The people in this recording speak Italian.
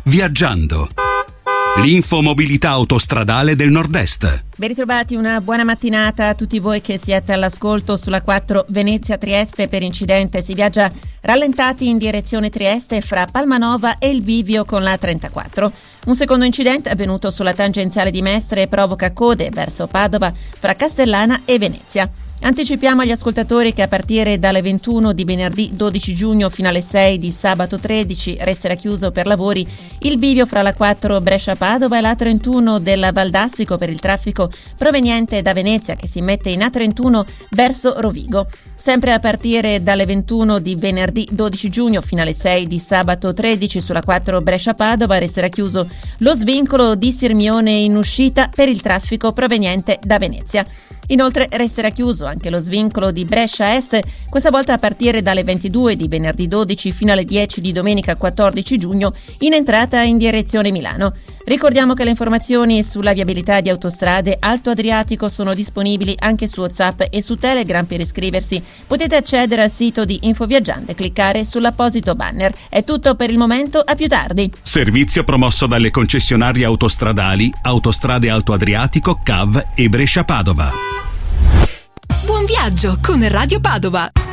Viaggiando. L'infomobilità autostradale del Nord-Est. Ben ritrovati, una buona mattinata a tutti voi che siete all'ascolto sulla 4 Venezia-Trieste. Per incidente si viaggia rallentati in direzione Trieste fra Palmanova e il bivio con la 34. Un secondo incidente avvenuto sulla tangenziale di Mestre e provoca code verso Padova fra Castellana e Venezia. Anticipiamo agli ascoltatori che a partire dalle 21 di venerdì 12 giugno fino alle 6 di sabato 13 resterà chiuso per lavori il bivio fra la 4 Brescia-Padova e la 31 della Valdastico per il traffico proveniente da Venezia che si mette in A31 verso Rovigo. Sempre a partire dalle 21 di venerdì 12 giugno fino alle 6 di sabato 13 sulla 4 Brescia-Padova resterà chiuso lo svincolo di Sirmione in uscita per il traffico proveniente da Venezia. Inoltre resterà chiuso anche lo svincolo di Brescia Est, questa volta a partire dalle 22 di venerdì 12 fino alle 10 di domenica 14 giugno in entrata in direzione Milano. Ricordiamo che le informazioni sulla viabilità di autostrade Alto Adriatico sono disponibili anche su WhatsApp e su Telegram. Per iscriversi potete accedere al sito di Infoviaggiando e cliccare sull'apposito banner. È tutto per il momento, a più tardi. Servizio promosso dalle concessionarie autostradali Autostrade Alto Adriatico, CAV e Brescia Padova. Buon viaggio con Radio Padova.